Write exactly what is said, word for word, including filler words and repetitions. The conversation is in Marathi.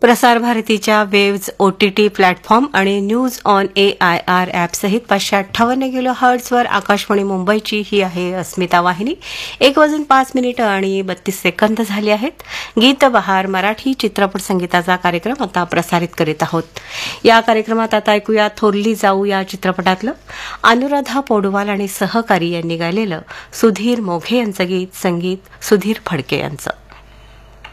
प्रसार भारतीच्या वेव्ज ओटीटी प्लॅटफॉर्म आणि news on A I R ॲपसहित पाचशे अठ्ठावन्न किलो हर्ट्झवर आकाशवाणी मुंबईची ही आहे अस्मिता वाहिनी. एक वाजून पाच मिनिटं आणि बत्तीस सेकंद झाली आहेत. गीत बहार मराठी चित्रपट संगीताचा कार्यक्रम आता प्रसारित करीत आहोत. या कार्यक्रमात आता ऐकूया थोरली जाऊ या चित्रपटातलं अनुराधा पौडवाल आणि सहकारी यांनी गायलेलं सुधीर मोघे यांचं गीत, संगीत सुधीर फडके यांचं.